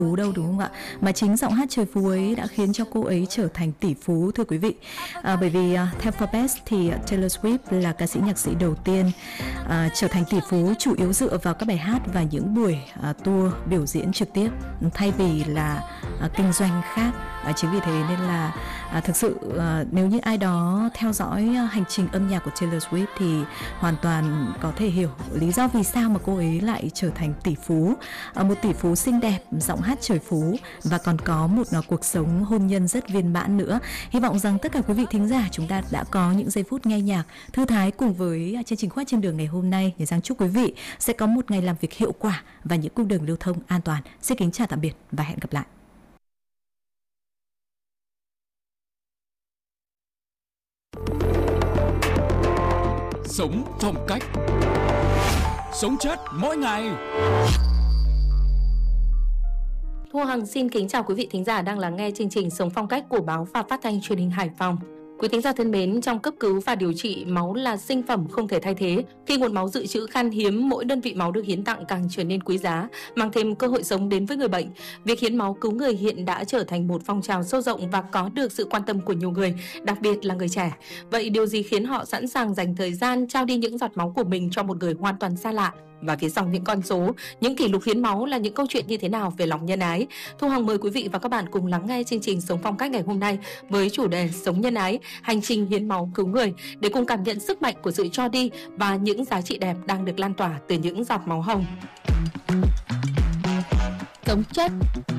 phú đâu, đúng không ạ? Mà chính giọng hát trời phú ấy đã khiến cho cô ấy trở thành tỷ phú, thưa quý vị. Bởi vì theo Forbes thì Taylor Swift là ca sĩ nhạc sĩ đầu tiên trở thành tỷ phú chủ yếu dựa vào các bài hát và những buổi tour biểu diễn trực tiếp thay vì là kinh doanh khác. Chính vì thế nên là thực sự nếu như ai đó theo dõi hành trình âm nhạc của Taylor Swift thì hoàn toàn có thể hiểu lý do vì sao mà cô ấy lại trở thành tỷ phú, một tỷ phú xinh đẹp, giọng hát trời phú và còn có một cuộc sống hôn nhân rất viên mãn nữa. Hy vọng rằng tất cả quý vị thính giả chúng ta đã có những giây phút nghe nhạc thư thái cùng với chương trình Khoác Trên Đường ngày hôm nay. Nhớ rằng chúc quý vị sẽ có một ngày làm việc hiệu quả và những cung đường lưu thông an toàn. Xin kính chào tạm biệt và hẹn gặp lại. Sống phong cách, sống chết mỗi ngày. Thu Hằng xin kính chào quý vị thính giả đang lắng nghe chương trình Sống phong cách của báo và phát thanh truyền hình Hải Phòng. Quý thính giả thân mến, trong cấp cứu và điều trị, máu là sinh phẩm không thể thay thế. Khi nguồn máu dự trữ khan hiếm, mỗi đơn vị máu được hiến tặng càng trở nên quý giá, mang thêm cơ hội sống đến với người bệnh. Việc hiến máu cứu người hiện đã trở thành một phong trào sâu rộng và có được sự quan tâm của nhiều người, đặc biệt là người trẻ. Vậy điều gì khiến họ sẵn sàng dành thời gian trao đi những giọt máu của mình cho một người hoàn toàn xa lạ? Và phía sau những con số, những kỷ lục hiến máu là những câu chuyện như thế nào về lòng nhân ái? Thu Hằng mời quý vị và các bạn cùng lắng nghe chương trình Sống phong cách ngày hôm nay với chủ đề Sống nhân ái, hành trình hiến máu cứu người để cùng cảm nhận sức mạnh của sự cho đi và những giá trị đẹp đang được lan tỏa từ những giọt máu hồng. Sống chết.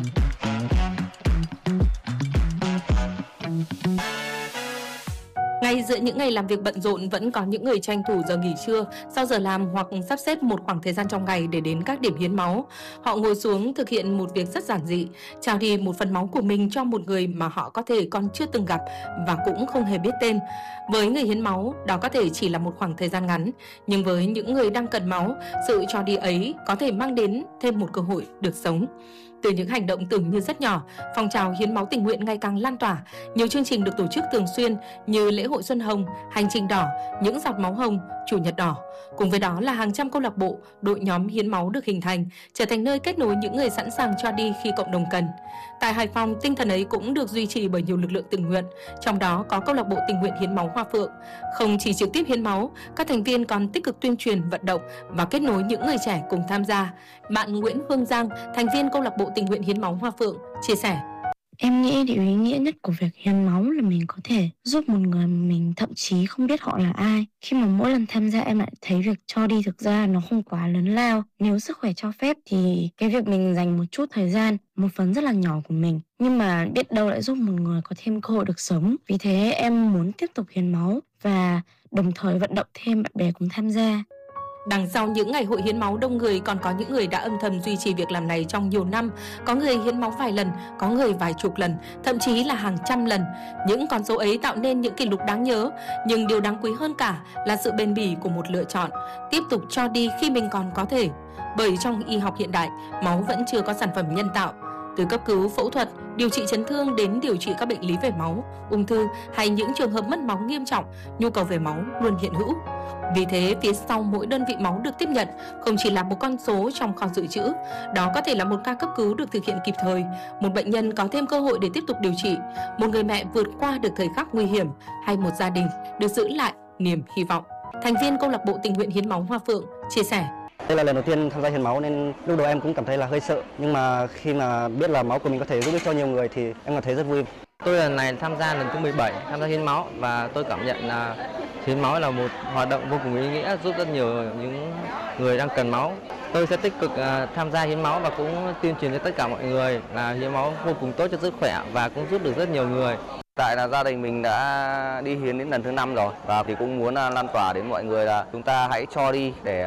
Ngay giữa những ngày làm việc bận rộn, vẫn có những người tranh thủ giờ nghỉ trưa sau giờ làm hoặc sắp xếp một khoảng thời gian trong ngày để đến các điểm hiến máu. Họ ngồi xuống thực hiện một việc rất giản dị, trao đi một phần máu của mình cho một người mà họ có thể còn chưa từng gặp và cũng không hề biết tên. Với người hiến máu, đó có thể chỉ là một khoảng thời gian ngắn, nhưng với những người đang cần máu, sự cho đi ấy có thể mang đến thêm một cơ hội được sống. Từ những hành động tưởng như rất nhỏ, phong trào hiến máu tình nguyện ngày càng lan tỏa. Nhiều chương trình được tổ chức thường xuyên như lễ hội Xuân Hồng, Hành trình đỏ, những giọt máu hồng, Chủ nhật đỏ. Cùng với đó là hàng trăm câu lạc bộ, đội nhóm hiến máu được hình thành, trở thành nơi kết nối những người sẵn sàng cho đi khi cộng đồng cần. Tại Hải Phòng, tinh thần ấy cũng được duy trì bởi nhiều lực lượng tình nguyện, trong đó có câu lạc bộ tình nguyện hiến máu Hoa Phượng. Không chỉ trực tiếp hiến máu, các thành viên còn tích cực tuyên truyền, vận động và kết nối những người trẻ cùng tham gia. Bạn Nguyễn Hương Giang, thành viên câu lạc bộ tình nguyện hiến máu Hoa Phượng, chia sẻ: Em nghĩ điều ý nghĩa nhất của việc hiến máu là mình có thể giúp một người mà mình thậm chí không biết họ là ai. Khi mà mỗi lần tham gia em lại thấy việc cho đi thực ra nó không quá lớn lao. Nếu sức khỏe cho phép thì cái việc mình dành một chút thời gian, một phần rất là nhỏ của mình, nhưng mà biết đâu lại giúp một người có thêm cơ hội được sống. Vì thế em muốn tiếp tục hiến máu và đồng thời vận động thêm bạn bè cùng tham gia. Đằng sau những ngày hội hiến máu đông người còn có những người đã âm thầm duy trì việc làm này trong nhiều năm. Có người hiến máu vài lần, có người vài chục lần, thậm chí là hàng trăm lần. Những con số ấy tạo nên những kỷ lục đáng nhớ, nhưng điều đáng quý hơn cả là sự bền bỉ của một lựa chọn, tiếp tục cho đi khi mình còn có thể. Bởi trong y học hiện đại, máu vẫn chưa có sản phẩm nhân tạo. Từ cấp cứu, phẫu thuật, điều trị chấn thương đến điều trị các bệnh lý về máu, ung thư hay những trường hợp mất máu nghiêm trọng, nhu cầu về máu luôn hiện hữu. Vì thế, phía sau mỗi đơn vị máu được tiếp nhận không chỉ là một con số trong kho dự trữ, đó có thể là một ca cấp cứu được thực hiện kịp thời, một bệnh nhân có thêm cơ hội để tiếp tục điều trị, một người mẹ vượt qua được thời khắc nguy hiểm, hay một gia đình được giữ lại niềm hy vọng. Thành viên câu lạc bộ tình nguyện hiến máu Hoa Phượng chia sẻ: Đây là lần đầu tiên tham gia hiến máu nên lúc đầu em cũng cảm thấy là hơi sợ, nhưng mà khi mà biết là máu của mình có thể giúp ích cho nhiều người thì em cảm thấy rất vui. Tôi lần này tham gia lần thứ 17 tham gia hiến máu và tôi cảm nhận là hiến máu là một hoạt động vô cùng ý nghĩa, giúp rất nhiều những người đang cần máu. Tôi sẽ tích cực tham gia hiến máu và cũng tuyên truyền cho tất cả mọi người là hiến máu vô cùng tốt cho sức khỏe và cũng giúp được rất nhiều người. Tại là gia đình mình đã đi hiến đến lần thứ 5 rồi và thì cũng muốn lan tỏa đến mọi người là chúng ta hãy cho đi để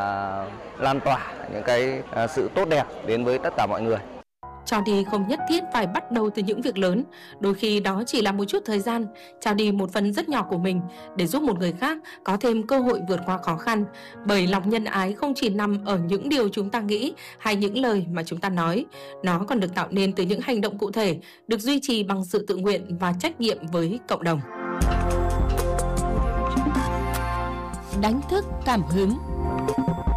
lan tỏa những cái sự tốt đẹp đến với tất cả mọi người. Cho đi không nhất thiết phải bắt đầu từ những việc lớn, đôi khi đó chỉ là một chút thời gian, trao đi một phần rất nhỏ của mình để giúp một người khác có thêm cơ hội vượt qua khó khăn. Bởi lòng nhân ái không chỉ nằm ở những điều chúng ta nghĩ hay những lời mà chúng ta nói, nó còn được tạo nên từ những hành động cụ thể, được duy trì bằng sự tự nguyện và trách nhiệm với cộng đồng. Đánh thức cảm hứng.